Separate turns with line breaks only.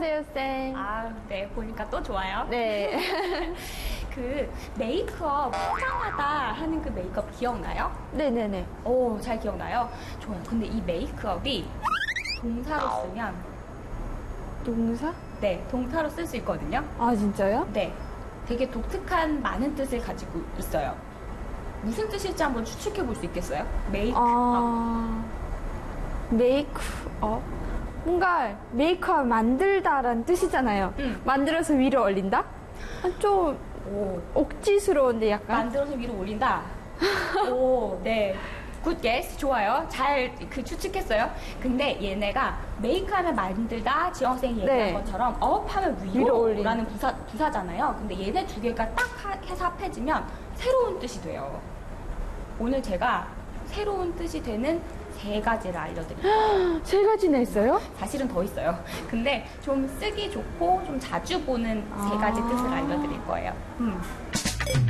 안녕하세요, 쌤.
아, 네, 보니까 또 좋아요.
네.
그 메이크업 화장하다 하는 그 메이크업 기억나요?
네네네.
오, 잘 기억나요? 좋아요. 근데 이 메이크업이 동사로 쓰면
동사?
네, 동사로 쓸 수 있거든요.
아, 진짜요?
네, 되게 독특한 많은 뜻을 가지고 있어요. 무슨 뜻일지 한번 추측해 볼 수 있겠어요? 메이크업.
메이크업? 뭔가 메이크업 만들다라는 뜻이잖아요. 만들어서 위로 올린다? 좀 억지스러운데 약간?
만들어서 위로 올린다. 오, 네. 굿 게스. 좋아요. 잘 추측했어요. 근데 얘네가 메이크하면 만들다, 지원생이 얘기한
네.
것처럼 업하면
위로 올린.
위로라는 부사잖아요. 근데 얘네 두 개가 딱 해서 합해지면 새로운 뜻이 돼요. 오늘 제가 새로운 뜻이 되는 세 가지를 알려드릴게요.
세 가지나 있어요?
사실은 더 있어요. 근데 좀 쓰기 좋고 좀 자주 보는 세 가지 뜻을 알려드릴 거예요.